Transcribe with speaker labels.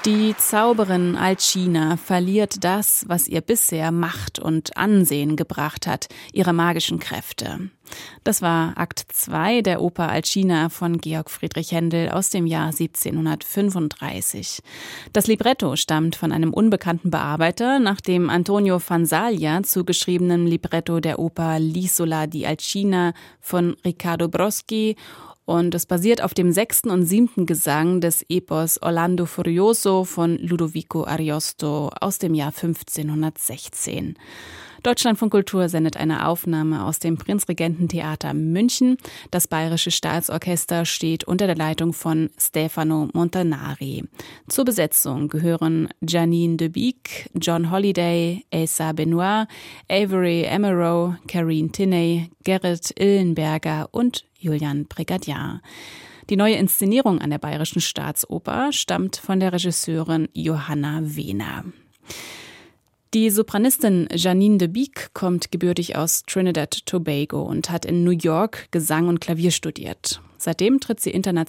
Speaker 1: Die Zauberin Alcina verliert das, was ihr bisher Macht und Ansehen gebracht hat, ihre magischen Kräfte. Das war Akt 2 der Oper Alcina von Georg Friedrich Händel aus dem Jahr 1735. Das Libretto stammt von einem unbekannten Bearbeiter nach dem Antonio Fansalia zugeschriebenen Libretto der Oper L'Isola di Alcina von Riccardo Broschi. Und es basiert auf dem 6. und 7. Gesang des Epos Orlando Furioso von Ludovico Ariosto aus dem Jahr 1516. Deutschlandfunk Kultur sendet eine Aufnahme aus dem Prinzregententheater München. Das Bayerische Staatsorchester steht unter der Leitung von Stefano Montanari. Zur Besetzung gehören Janine de Beek, John Holliday, Asa Benoit, Avery Emerow, Karine Tinney, Gerrit Illenberger und Julian Brigadier. Die neue Inszenierung an der Bayerischen Staatsoper stammt von der Regisseurin Johanna Wehner. Die Sopranistin Janine de Beek kommt gebürtig aus Trinidad Tobago und hat in New York Gesang und Klavier studiert. Seitdem tritt sie international